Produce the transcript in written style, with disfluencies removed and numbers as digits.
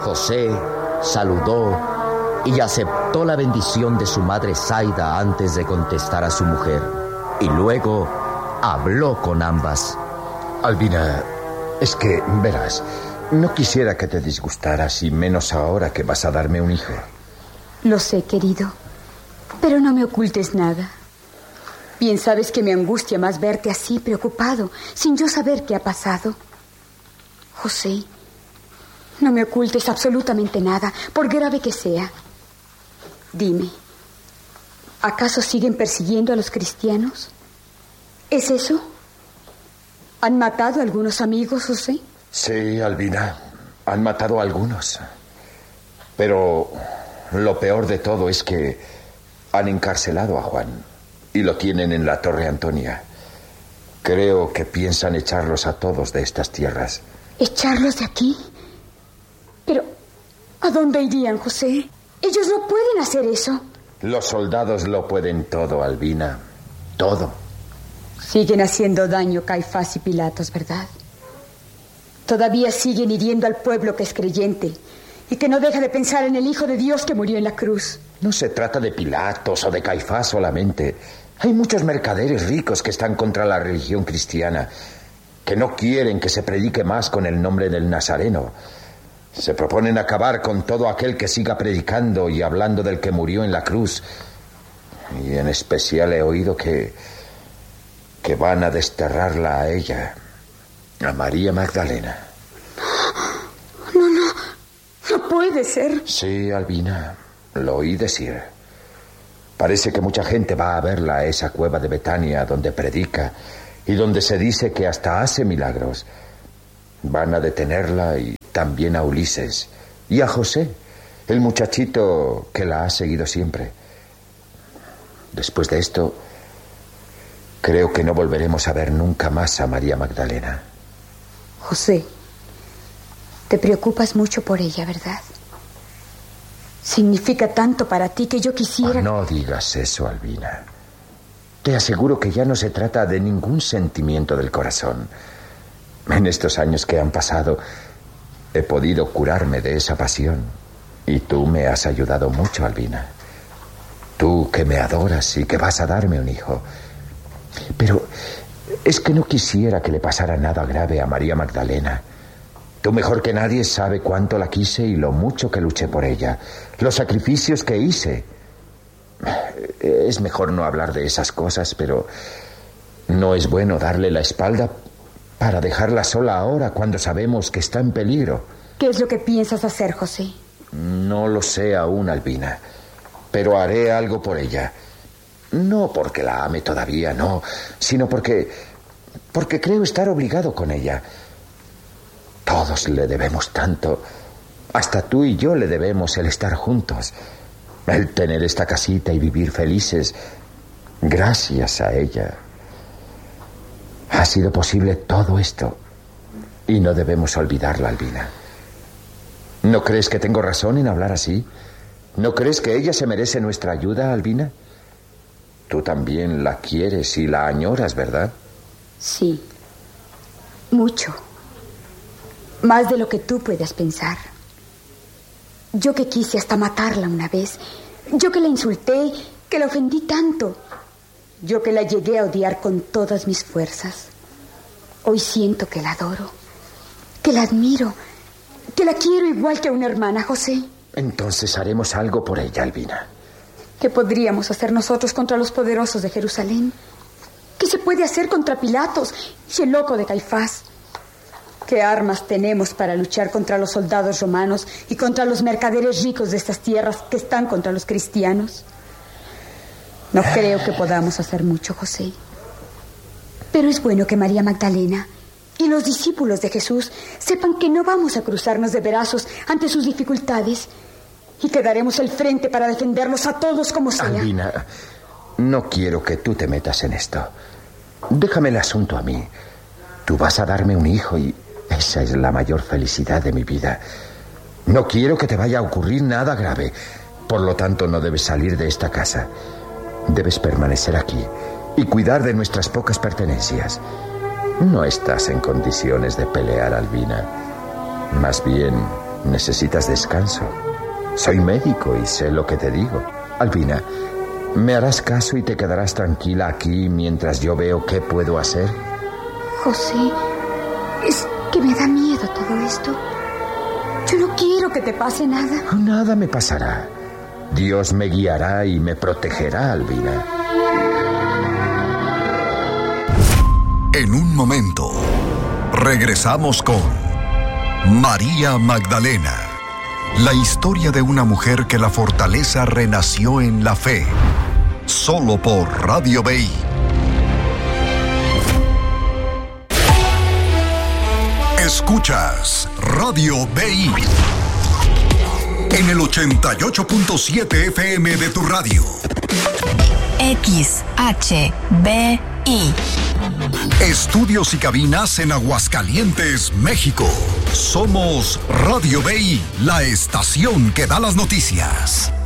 José saludó y aceptó la bendición de su madre Zaida antes de contestar a su mujer, y luego habló con ambas. Albina, es que, verás, no quisiera que te disgustaras, y menos ahora que vas a darme un hijo. Lo sé, querido, pero no me ocultes nada. Bien sabes que me angustia más verte así, preocupado, sin yo saber qué ha pasado. José, no me ocultes absolutamente nada, por grave que sea. Dime, ¿acaso siguen persiguiendo a los cristianos? ¿Es eso? ¿Han matado a algunos amigos, José? Sí, Albina, han matado a algunos. Pero lo peor de todo es que han encarcelado a Juan y lo tienen en la Torre Antonia. Creo que piensan echarlos a todos de estas tierras. ¿Echarlos de aquí? Pero, ¿a dónde irían, José? Ellos no pueden hacer eso. Los soldados lo pueden todo, Albina. Todo. Siguen haciendo daño Caifás y Pilatos, ¿verdad? Todavía siguen hiriendo al pueblo que es creyente y que no deja de pensar en el Hijo de Dios que murió en la cruz. No se trata de Pilatos o de Caifás solamente. Hay muchos mercaderes ricos que están contra la religión cristiana, que no quieren que se predique más con el nombre del Nazareno. Se proponen acabar con todo aquel que siga predicando y hablando del que murió en la cruz. Y en especial he oído que van a desterrarla a ella, a María Magdalena. No puede ser. Sí, Albina, lo oí decir. Parece que mucha gente va a verla a esa cueva de Betania donde predica y donde se dice que hasta hace milagros. Van a detenerla y también a Ulises y a José, el muchachito que la ha seguido siempre. Después de esto, creo que no volveremos a ver nunca más a María Magdalena. José, te preocupas mucho por ella, ¿verdad? Significa tanto para ti que yo quisiera... No digas eso, Albina. Te aseguro que ya no se trata de ningún sentimiento del corazón. En estos años que han pasado, he podido curarme de esa pasión. Y tú me has ayudado mucho, Albina. Tú que me adoras y que vas a darme un hijo. Pero es que no quisiera que le pasara nada grave a María Magdalena. Tú mejor que nadie sabe cuánto la quise y lo mucho que luché por ella, los sacrificios que hice. Es mejor no hablar de esas cosas, pero no es bueno darle la espalda para dejarla sola ahora cuando sabemos que está en peligro. ¿Qué es lo que piensas hacer, José? No lo sé aún, Albina, pero haré algo por ella. No porque la ame todavía, no, sino porque creo estar obligado con ella. Todos le debemos tanto. Hasta tú y yo le debemos el estar juntos, el tener esta casita y vivir felices. Gracias a ella ha sido posible todo esto y no debemos olvidarla, Albina. ¿No crees que tengo razón en hablar así? ¿No crees que ella se merece nuestra ayuda, Albina? Tú también la quieres y la añoras, ¿verdad? Sí, mucho. Más de lo que tú puedas pensar. Yo que quise hasta matarla una vez. Yo que la insulté, que la ofendí tanto. Yo que la llegué a odiar con todas mis fuerzas. Hoy siento que la adoro, que la admiro, que la quiero igual que a una hermana, José. Entonces haremos algo por ella, Albina. ¿Qué podríamos hacer nosotros contra los poderosos de Jerusalén? ¿Qué se puede hacer contra Pilatos y el loco de Caifás? ¿Qué armas tenemos para luchar contra los soldados romanos y contra los mercaderes ricos de estas tierras que están contra los cristianos? No creo que podamos hacer mucho, José. Pero es bueno que María Magdalena y los discípulos de Jesús sepan que no vamos a cruzarnos de brazos ante sus dificultades y que daremos el frente para defenderlos a todos como sea. Albina, no quiero que tú te metas en esto. Déjame el asunto a mí. Tú vas a darme un hijo y esa es la mayor felicidad de mi vida. No quiero que te vaya a ocurrir nada grave. Por lo tanto, no debes salir de esta casa. Debes permanecer aquí y cuidar de nuestras pocas pertenencias. No estás en condiciones de pelear, Albina. Más bien, Necesitas descanso. Soy médico y sé lo que te digo. Albina, ¿me harás caso y te quedarás tranquila aquí mientras yo veo qué puedo hacer? José, es que me da miedo todo esto. Yo no quiero que te pase nada. Nada me pasará. Dios me guiará y me protegerá, Albina. En un momento, regresamos con María Magdalena, la historia de una mujer que la fortaleza renació en la fe, solo por Radio BI. Escuchas Radio BI en el 88.7 FM de tu radio. XHBI. Estudios y cabinas en Aguascalientes, México. Somos Radio BI, la estación que da las noticias.